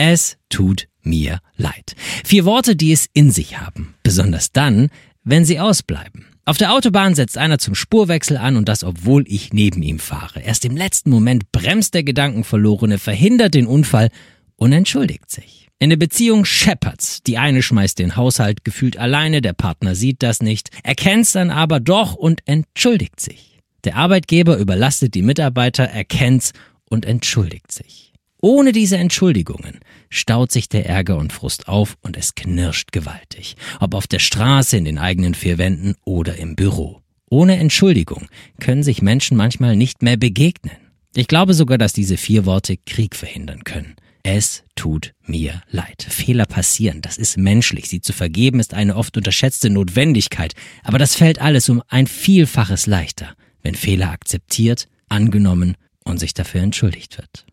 Es tut mir leid. 4 Worte, die es in sich haben. Besonders dann, wenn sie ausbleiben. Auf der Autobahn setzt einer zum Spurwechsel an und das, obwohl ich neben ihm fahre. Erst im letzten Moment bremst der Gedankenverlorene, verhindert den Unfall und entschuldigt sich. In der Beziehung scheppert's. Die eine schmeißt den Haushalt gefühlt alleine, der Partner sieht das nicht, erkennt's dann aber doch und entschuldigt sich. Der Arbeitgeber überlastet die Mitarbeiter, erkennt's und entschuldigt sich. Ohne diese Entschuldigungen staut sich der Ärger und Frust auf und es knirscht gewaltig. Ob auf der Straße, in den eigenen 4 Wänden oder im Büro. Ohne Entschuldigung können sich Menschen manchmal nicht mehr begegnen. Ich glaube sogar, dass diese 4 Worte Krieg verhindern können. Es tut mir leid. Fehler passieren, das ist menschlich. Sie zu vergeben ist eine oft unterschätzte Notwendigkeit. Aber das fällt alles um ein Vielfaches leichter, wenn Fehler akzeptiert, angenommen und sich dafür entschuldigt wird.